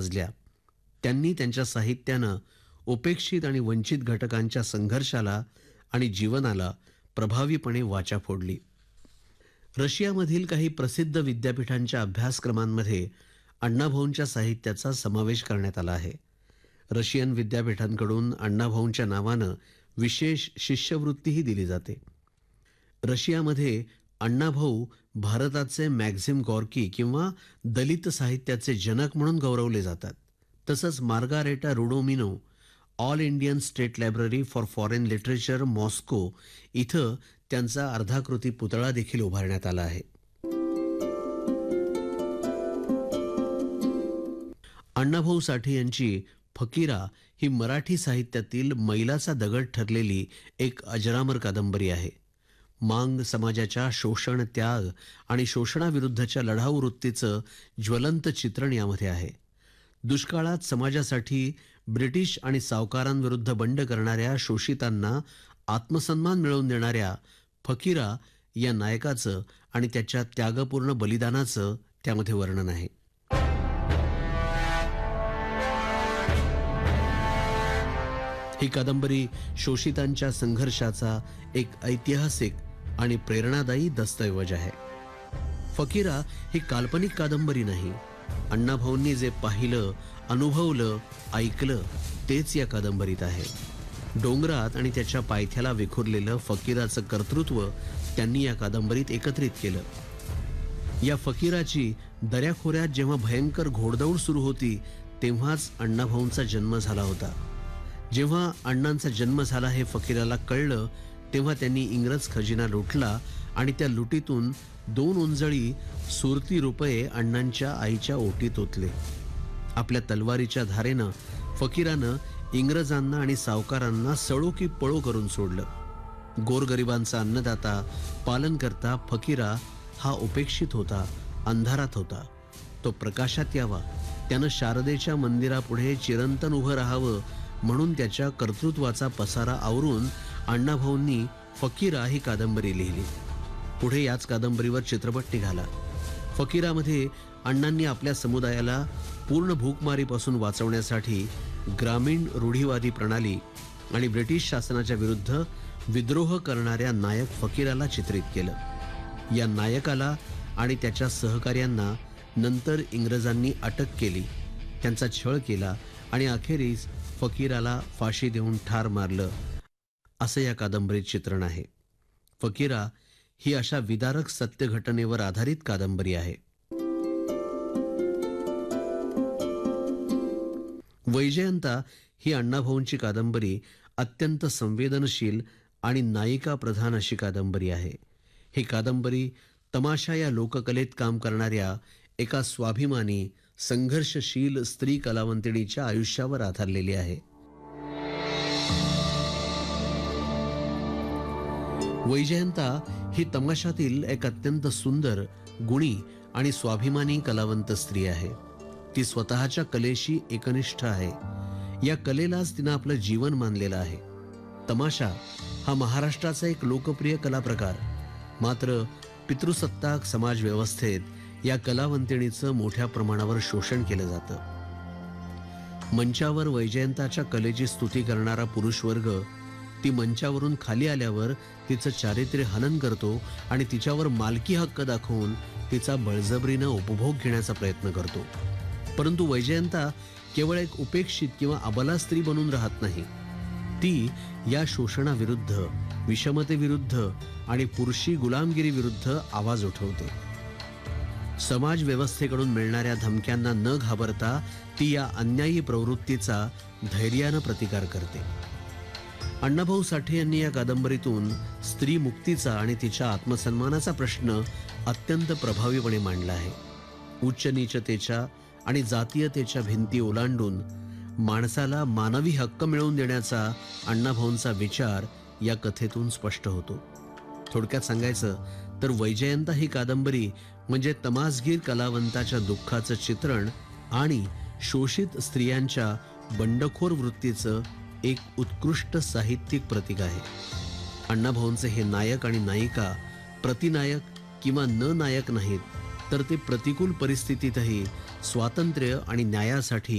गाजल्या. त्यांनी त्यांच्या साहित्यानं उपेक्षित आणि वंचित घटकांच्या संघर्षाला आणि जीवनाला प्रभावीपणे वाचा फोडली. रशियामधील काही प्रसिद्ध विद्यापीठांच्या अभ्यासक्रमांमध्ये अण्णाभाऊंच्या साहित्याचा समावेश करण्यात आला आहे. रशियन विद्यापीठांकडून अण्णाभाऊंच्या नावानं विशेष शिष्यवृत्तीही दिली जाते. रशियामध्ये अण्णाभाऊ भारताचे मॅक्झिम गॉर्की किंवा दलित साहित्याचे जनक म्हणून गौरवले जातात. तसंच margherita रुडोमिनो all Indian state library for foreign literature Moscow इथं त्यांचा अर्धाकृती पुतळा देखील उभारण्यात आला आहे. अण्णाभाऊ साठे यांची फकीरा ही मराठी साहित्यातील मैलाचा दगड ठरलेली एक अजरामर कादंबरी आहे. मांग समाजाच्या शोषण, त्याग आणि शोषणाविरुद्धच्या लढाऊ वृत्तीचं ज्वलंत चित्रण यामध्ये आहे. दुष्काळात समाजासाठी ब्रिटिश आणि सावकारांविरुद्ध बंड करणाऱ्या शोषितांना आत्मसन्मान मिळवून देणाऱ्या फकीरा या नायकाचं आणि त्याच्या त्यागपूर्ण बलिदानाचं त्यामध्ये वर्णन आहे. ही कादंबरी शोषितांच्या संघर्षाचा एक ऐतिहासिक आणि प्रेरणादायी दस्तऐवज आहे. फकीरा ही काल्पनिक कादंबरी नाही. अण्णाभाऊंनी जे पाहिलं, अनुभवलं, ऐकलं तेच या कादंबरीत आहे. डोंगरात आणि त्याच्या पायथ्याला विखुरलेलं फकीराचं कर्तृत्व त्यांनी या कादंबरीत एकत्रित केलं. या फकीराची दऱ्याखोऱ्यात जेव्हा भयंकर घोडदौड सुरू होती तेव्हाच अण्णाभाऊंचा जन्म झाला होता. जेव्हा अण्णांचा जन्म झाला हे फकीराला कळलं तेव्हा त्यांनी इंग्रज खजिना लुटला आणि त्या लुटीतून 2 उंजळी सुरती रुपये अण्णांच्या आईच्या ओटीत ओतले. आपल्या तलवारीच्या धारेनं फकीरानं इंग्रजांना आणि सावकारांना सळो की पळो करून सोडलं. गोरगरिबांचा अन्नदाता, पालनकर्ता फकीरा हा उपेक्षित होता, अंधारात होता. तो प्रकाशात यावा, त्यानं शारदेच्या मंदिरापुढे चिरंतन उभं राहावं म्हणून त्याच्या कर्तृत्वाचा पसारा आवरून अण्णाभाऊंनी फकीरा ही कादंबरी लिहिली. पुढे याच कादंबरीवर चित्रपट निघाला. फकीरामध्ये अण्णांनी आपल्या समुदायाला पूर्ण भूकमारीपासून वाचवण्यासाठी ग्रामीण रूढीवादी प्रणाली आणि ब्रिटिश शासनाच्या विरुद्ध विद्रोह करणाऱ्या नायक फकीराला चित्रित केलं. या नायकाला आणि त्याच्या सहकाऱ्यांना नंतर इंग्रजांनी अटक केली, त्यांचा छळ केला आणि अखेरीस फकीराला फाशी देऊन ठार मारलं, असं या कादंबरीत चित्रण आहे. फकीरा ही अशा विदारक सत्य घटनेवर आधारित कादंबरी आहे. वैजयंता ही अण्णाभाऊंची कादंबरी अत्यंत संवेदनशील आणि नायिका प्रधान अशी कादंबरी आहे. ही कादंबरी तमाशा या लोककलेत काम करणाऱ्या एका स्वाभिमानी संघर्षशील स्त्री कलावंतिणीच्या आयुष्यावर आधारलेली आहे. वैजयंता ही तमाशातील एक अत्यंत सुंदर, गुणी आणि स्वाभिमानी कलावंत स्त्री आहे. ती स्वतःच्या कलेशी एकनिष्ठ आहे. या कलेलाच तिनं आपलं जीवन मानलेलं आहे. तमाशा हा महाराष्ट्राचा एक लोकप्रिय कला प्रकार. मात्र पितृसत्ताक समाज व्यवस्थेत या कलावंतिणीचं मोठ्या प्रमाणावर शोषण केलं जातं. मंचावर वैजयंताच्या कलेची स्तुती करणारा पुरुष वर्ग ती मंचावरून खाली आल्यावर तिचं चारित्र्य हनन करतो आणि तिच्यावर मालकी हक्क दाखवून तिचा बळजबरीनं उपभोग घेण्याचा प्रयत्न करतो. परंतु वैजयंता केवळ एक उपेक्षित किंवा अबला स्त्री बनून राहत नाही. ती या शोषणाविरुद्ध, विषमतेविरुद्ध आणि पुरुषी गुलामगिरी विरुद्ध आवाज उठवते. समाज व्यवस्थेकडून मिळणाऱ्या धमक्यांना न घाबरता ती या अन्यायी प्रवृत्तीचा धैर्यानं प्रतिकार करते. अण्णाभाऊ साठे यांनी या कादंबरीतून स्त्री मुक्तीचा आणि तिच्या आत्मसन्मानाचा प्रश्न अत्यंत प्रभावीपणे मांडला आहे. उच्च नीचतेच्या आणि जातीयतेच्या भिंती ओलांडून माणसाला मानवी हक्क मिळवून देण्याचा अण्णाभाऊंचा विचार या कथेतून स्पष्ट होतो. थोडक्यात सांगायचं तर वैजयंता ही कादंबरी म्हणजे तमासगीर कलावंताच्या दुःखाचं चित्रण आणि शोषित स्त्रियांच्या बंडखोर वृत्तीचं एक उत्कृष्ट साहित्यिक प्रतीक आहे. अण्णाभाऊंचे हे नायक आणि नायिका प्रतिनायक किंवा न नायक नाहीत, तर ते प्रतिकूल परिस्थितीतही स्वातंत्र्य आणि न्यायासाठी